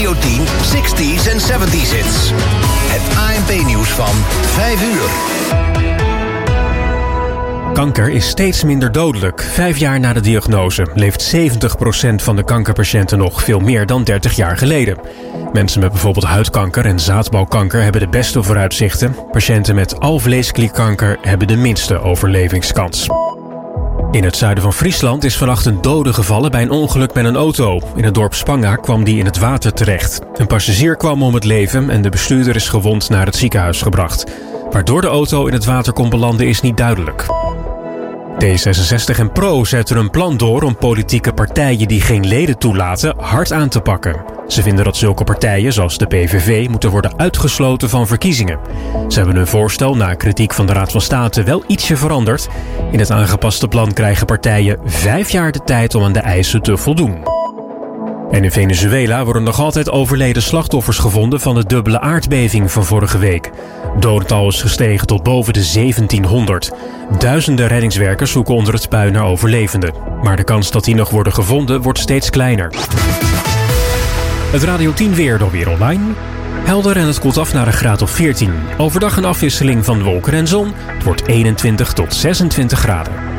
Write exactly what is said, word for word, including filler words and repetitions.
Radio tien zestig's en zeventig's hits. Het A N P-nieuws van vijf uur. Kanker is steeds minder dodelijk. Vijf jaar na de diagnose leeft zeventig procent van de kankerpatiënten nog, veel meer dan dertig jaar geleden. Mensen met bijvoorbeeld huidkanker en zaadbalkanker hebben de beste vooruitzichten. Patiënten met alvleesklierkanker hebben de minste overlevingskans. In het zuiden van Friesland is vannacht een dode gevallen bij een ongeluk met een auto. In het dorp Spanga kwam die in het water terecht. Een passagier kwam om het leven en de bestuurder is gewond naar het ziekenhuis gebracht. Waardoor de auto in het water kon belanden is niet duidelijk. D zesenzestig en Pro zetten een plan door om politieke partijen die geen leden toelaten hard aan te pakken. Ze vinden dat zulke partijen, zoals de P V V, moeten worden uitgesloten van verkiezingen. Ze hebben hun voorstel na kritiek van de Raad van State wel ietsje veranderd. In het aangepaste plan krijgen partijen vijf jaar de tijd om aan de eisen te voldoen. En in Venezuela worden nog altijd overleden slachtoffers gevonden van de dubbele aardbeving van vorige week. Dodental is gestegen tot boven de zeventienhonderd. Duizenden reddingswerkers zoeken onder het puin naar overlevenden. Maar de kans dat die nog worden gevonden wordt steeds kleiner. Het Radio tien weer dan weer online. Helder en het koelt af naar een graad of veertien. Overdag een afwisseling van wolken en zon. Het wordt eenentwintig tot zesentwintig graden.